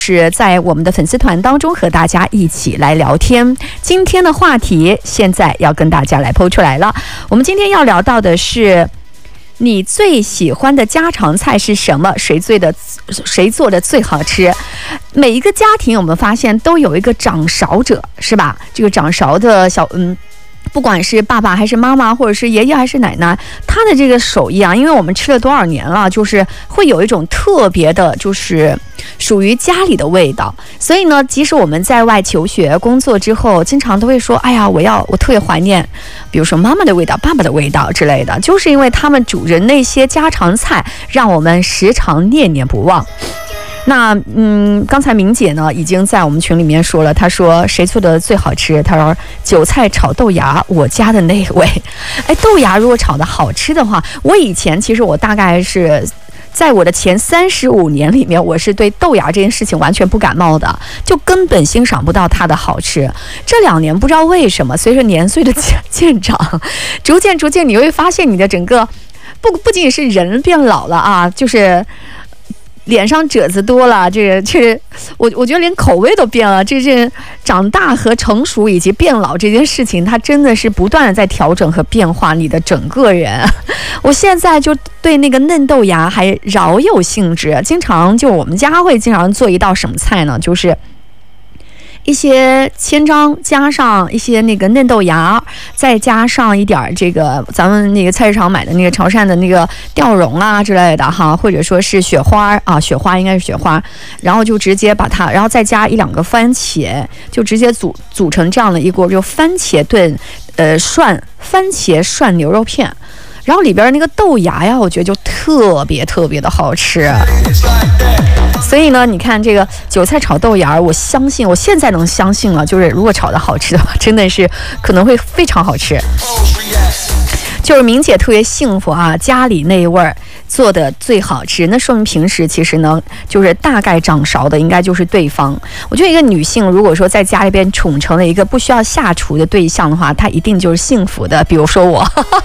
是在我们的粉丝团当中和大家一起来聊天。今天的话题现在要跟大家来抛出来了。我们今天要聊到的是，你最喜欢的家常菜是什么？谁做的最好吃？每一个家庭我们发现都有一个掌勺者，是吧？这个掌勺的不管是爸爸还是妈妈，或者是爷爷还是奶奶，他的这个手艺啊，因为我们吃了多少年了，就是会有一种特别的，就是属于家里的味道。所以呢，即使我们在外求学工作之后，经常都会说，哎呀，我特别怀念，比如说妈妈的味道、爸爸的味道之类的，就是因为他们煮着那些家常菜，让我们时常念念不忘。那刚才明姐呢已经在我们群里面说了，她说谁做的最好吃？她说韭菜炒豆芽，我家的那味。哎，豆芽如果炒的好吃的话，其实我大概是在我的前35年里面，我是对豆芽这件事情完全不感冒的，就根本欣赏不到它的好吃。这2年不知道为什么，随着年岁的渐长，逐渐你会发现你的整个不仅仅是人变老了啊，就是脸上褶子多了，我觉得连口味都变了。这长大和成熟以及变老这件事情，它真的是不断的在调整和变化你的整个人。我现在就对那个嫩豆芽还饶有兴致，我们家会经常做一道什么菜呢？就是一些千张加上一些那个嫩豆芽，再加上一点这个咱们那个菜市场买的那个潮汕的那个吊蓉啊之类的哈，或者说是雪花啊，应该是雪花，然后就直接把它，然后再加1-2个番茄，就直接煮成这样的一锅，就番茄炖番茄涮牛肉片。然后里边那个豆芽呀，我觉得就特别的好吃。所以呢，你看这个韭菜炒豆芽，我现在能相信了，就是如果炒的好吃的话，真的是可能会非常好吃。就是明姐特别幸福啊，家里那味儿做的最好吃，那说明平时其实呢，就是大概掌勺的应该就是对方。我觉得一个女性如果说在家里边宠成了一个不需要下厨的对象的话，她一定就是幸福的。比如说我。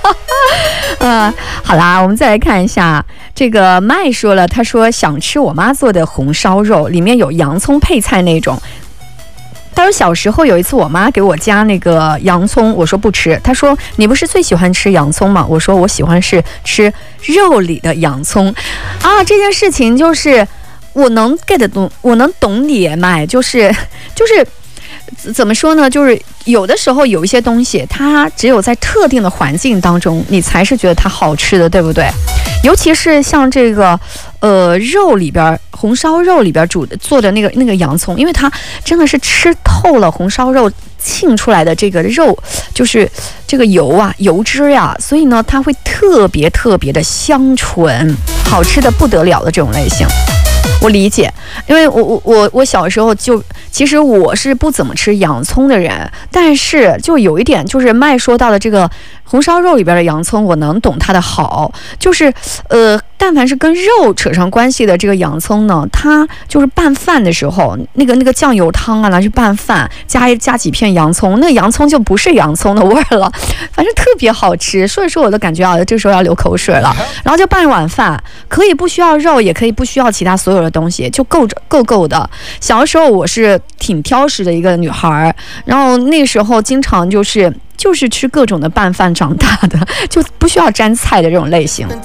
好啦，我们再来看一下这个麦说了，他说想吃我妈做的红烧肉，里面有洋葱配菜那种。他说小时候有一次我妈给我加那个洋葱，我说不吃，他说你不是最喜欢吃洋葱吗？我说我喜欢是吃肉里的洋葱啊。这件事情就是我能 get 懂，我能懂你麦，就是怎么说呢，就是有的时候有一些东西它只有在特定的环境当中你才是觉得它好吃的，对不对？尤其是像这个肉里边，红烧肉里边做的那个洋葱，因为它真的是吃透了红烧肉沁出来的这个肉，就是这个油脂呀，所以呢它会特别的香醇，好吃的不得了的这种类型。我理解，因为我小时候其实我是不怎么吃洋葱的人，但是就有一点，就是麦说到的这个红烧肉里边的洋葱，我能懂它的好，就是但凡是跟肉扯上关系的这个洋葱呢，它就是拌饭的时候，那个酱油汤啊拿去拌饭，加几片洋葱，那个洋葱就不是洋葱的味儿了，反正特别好吃。说一说我都感觉啊，这时候要流口水了。然后就拌一碗饭，可以不需要肉，也可以不需要其他所有的东西，就够的。小的时候我是挺挑食的一个女孩，然后那时候经常就是吃各种的拌饭长大的，就不需要沾菜的这种类型。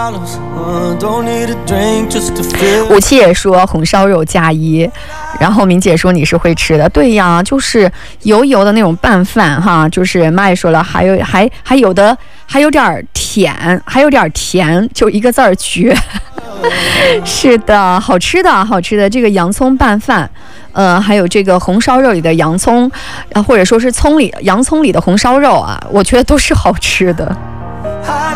武器也说红烧肉加1，然后明姐说你是会吃的，对呀，就是油的那种拌饭哈，就是麦说了，还有点甜，就一个字儿绝。是的，好吃的这个洋葱拌饭，还有这个红烧肉里的洋葱，或者说是洋葱里的红烧肉啊，我觉得都是好吃的。